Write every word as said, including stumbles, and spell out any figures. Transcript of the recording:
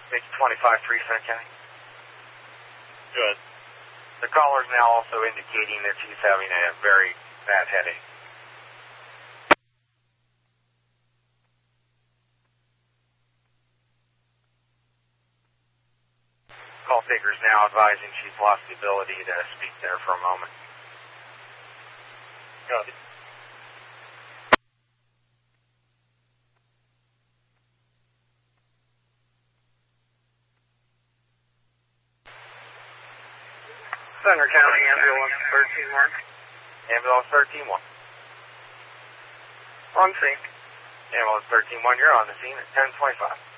Make twenty-five three, Center County. Good. The caller is now also indicating that she's having a very bad headache. Call taker is now advising she's lost the ability to speak there for a moment. Got it. Center County, ambulance thirteen one. Ambulance thirteen one. On scene. Ambulance thirteen one, you're on the scene at ten twenty-five.